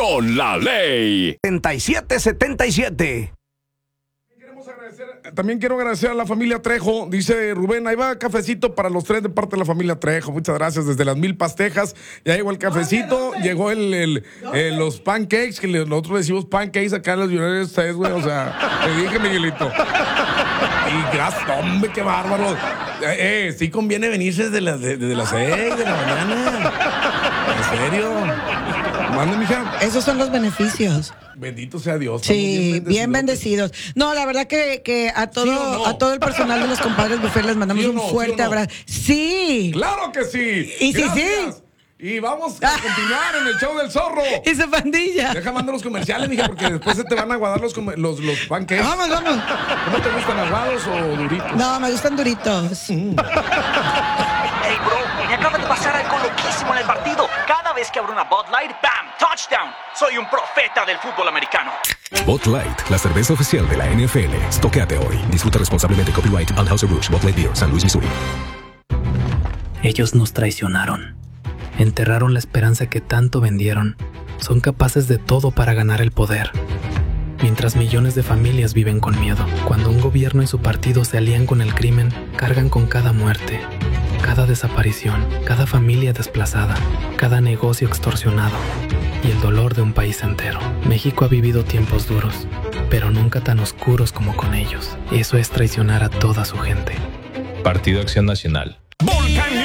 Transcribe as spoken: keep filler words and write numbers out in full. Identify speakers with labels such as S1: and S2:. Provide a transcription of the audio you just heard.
S1: con la ley.
S2: setenta y siete setenta y siete.
S3: También quiero agradecer a la familia Trejo. Dice Rubén, ahí va cafecito para los tres de parte de la familia Trejo. Muchas gracias. Desde las Mil Pastejas ya llegó el cafecito, llegó el, el, el los pancakes, que le, nosotros decimos pancakes acá en los United States, güey. O sea, te dije, Miguelito. Y gracias, hombre, qué bárbaro. Eh, eh, sí conviene venirse desde las, de, desde las seis de la mañana. En serio. Mande, mija.
S4: Esos son los beneficios.
S3: Bendito sea Dios.
S4: Sí, bien bendecidos. bien bendecidos. No, la verdad que, que a todo, ¿sí no? a todo el personal de los compadres Buffet les mandamos ¿sí un no? fuerte ¿sí no? abrazo. Sí.
S3: Claro que sí.
S4: Y
S3: gracias.
S4: sí, sí.
S3: Y vamos a continuar en el show del zorro.
S4: Y su pandilla.
S3: Deja mandar los comerciales, mija, porque después se te van a aguadar los, los, los pancakes.
S4: Vamos, vamos.
S3: ¿Cómo te gustan, aguados o duritos?
S4: No, me gustan duritos.
S5: Hey, bro, me acaba de pasar algo loquísimo en el partido. Cada vez que abro una Bud Light, ¡bam! ¡Touchdown! Soy un profeta del fútbol americano.
S6: Bud Light, la cerveza oficial de la N F L. Estoquéate hoy. Disfruta responsablemente. Copyright Anheuser-Busch, Bud Light Beer, San Luis, Missouri.
S7: Ellos nos traicionaron. Enterraron la esperanza que tanto vendieron. Son capaces de todo para ganar el poder. Mientras millones de familias viven con miedo. Cuando un gobierno y su partido se alían con el crimen, cargan con cada muerte, cada desaparición, cada familia desplazada, cada negocio extorsionado y el dolor de un país entero. México ha vivido tiempos duros, pero nunca tan oscuros como con ellos. Eso es traicionar a toda su gente.
S8: Partido Acción Nacional.
S1: Volcán